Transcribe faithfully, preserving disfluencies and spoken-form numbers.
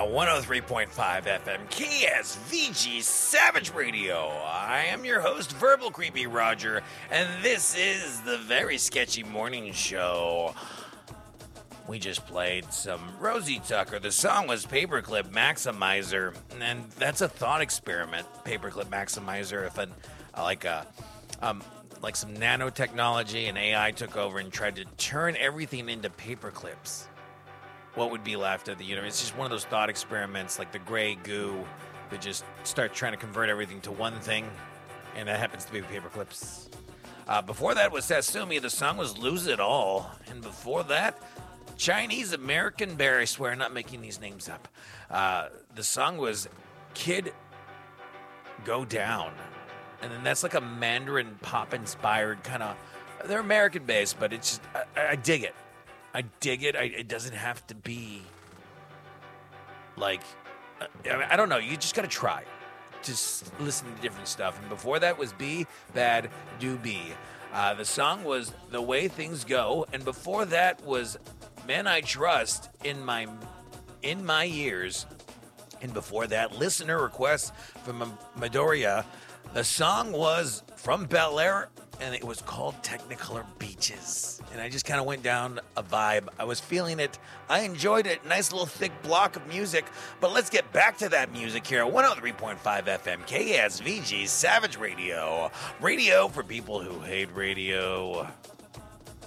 one oh three point five F M K S V G Savage Radio. I am your host, Verbal Creepy Roger, and this is the Very Sketchy Morning Show. We just played some Rosie Tucker. The song was Paperclip Maximizer, and that's a thought experiment. Paperclip Maximizer, if an, like a, um, like some nanotechnology and A I took over and tried to turn everything into paperclips, what would be left of the universe? It's just one of those thought experiments, like the gray goo, that just start trying to convert everything to one thing, and that happens to be paperclips. Uh, before that was Sasumi. The song was Lose It All, and before that, Chinese American Bear. I swear I'm not making these names up. Uh, the song was Kid Go Down. And then that's like a Mandarin pop inspired kind of, they're American based, but it's just, I, I dig it. I dig it. I, it doesn't have to be like, I, mean, I don't know. You just got to try. Just listen to different stuff. And before that was Be Bad Do Be. Uh, the song was The Way Things Go. And before that was Men I Trust in My in My Years. And before that, listener request from Midoriya. The song was from Bel Air, and it was called Technicolor Beaches. And I just kind of went down a vibe. I was feeling it. I enjoyed it. Nice little thick block of music. But let's get back to that music here at one oh three point five F M K S V G Savage Radio. Radio for people who hate radio.